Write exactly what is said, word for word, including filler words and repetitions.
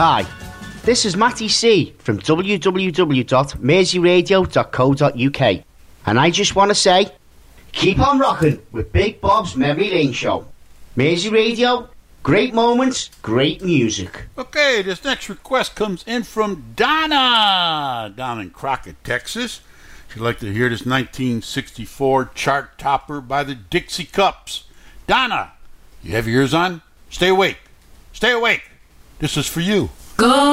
Hi, this is Matty C from w w w dot mersey radio dot co dot u k, and I just want to say, keep on rocking with Big Bob's Memory Lane Show. Mersey Radio, great moments, great music. Okay, this next request comes in from Donna down in Crockett, Texas. She'd like to hear this nineteen sixty-four chart topper by the Dixie Cups. Donna, you have your ears on? Stay awake. Stay awake. This is for you. Go